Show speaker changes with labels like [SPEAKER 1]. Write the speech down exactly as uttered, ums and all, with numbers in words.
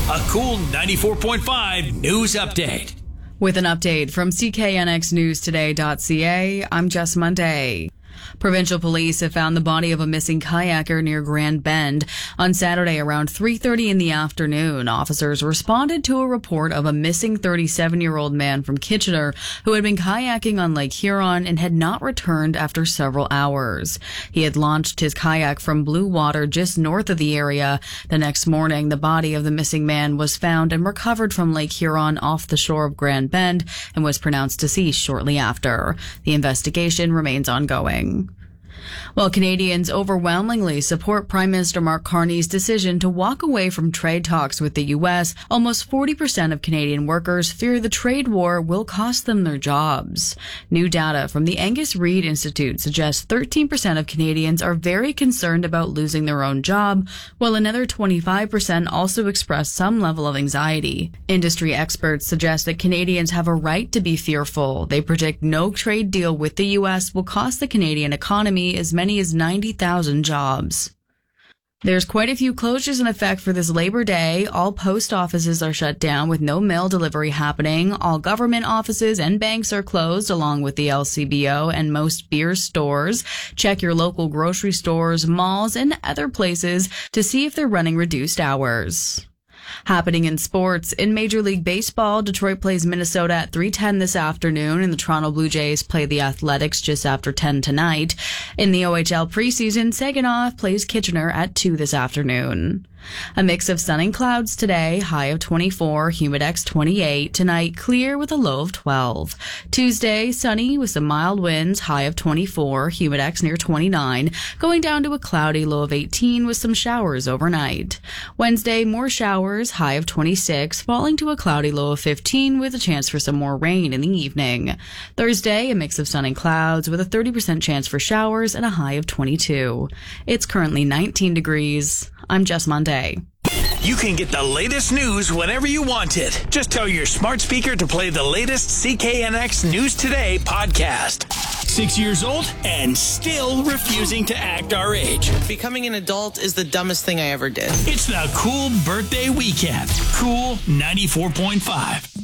[SPEAKER 1] A cool ninety-four point five news update.
[SPEAKER 2] With an update from C K N X News Today dot C A, I'm Jess Monday. Provincial police have found the body of a missing kayaker near Grand Bend. On Saturday around three thirty in the afternoon, officers responded to a report of a missing thirty-seven-year-old man from Kitchener who had been kayaking on Lake Huron and had not returned after several hours. He had launched his kayak from blue water just north of the area. The next morning, the body of the missing man was found and recovered from Lake Huron off the shore of Grand Bend and was pronounced deceased shortly after. The investigation remains ongoing. While Canadians overwhelmingly support Prime Minister Mark Carney's decision to walk away from trade talks with the U S, almost forty percent of Canadian workers fear the trade war will cost them their jobs. New data from the Angus Reid Institute suggests thirteen percent of Canadians are very concerned about losing their own job, while another twenty-five percent also express some level of anxiety. Industry experts suggest that Canadians have a right to be fearful. They predict no trade deal with the U S will cost the Canadian economy as many as ninety thousand jobs. There's quite a few closures in effect for this Labor Day. All post offices are shut down with no mail delivery happening. All government offices and banks are closed, along with the L C B O and most beer stores. Check your local grocery stores, malls, and other places to see if they're running reduced hours. Happening in sports, in Major League Baseball, Detroit plays Minnesota at three ten this afternoon, and the Toronto Blue Jays play the Athletics just after ten tonight. In the O H L preseason, Saginaw plays Kitchener at two this afternoon. A mix of sun and clouds today, high of twenty-four, humidex twenty-eight. Tonight, clear with a low of twelve. Tuesday, sunny with some mild winds, high of twenty-four, humidex near twenty-nine. Going down to a cloudy low of eighteen with some showers overnight. Wednesday, more showers, high of twenty-six, falling to a cloudy low of fifteen with a chance for some more rain in the evening. Thursday, a mix of sun and clouds with a thirty percent chance for showers and a high of twenty-two. It's currently nineteen degrees. I'm Jess Monday.
[SPEAKER 1] You can get the latest news whenever you want it. Just tell your smart speaker to play the latest C K N X News Today podcast. Six years old and still refusing to act our age.
[SPEAKER 3] Becoming an adult is the dumbest thing I ever did.
[SPEAKER 1] It's the Cool Birthday Weekend. Cool ninety-four point five.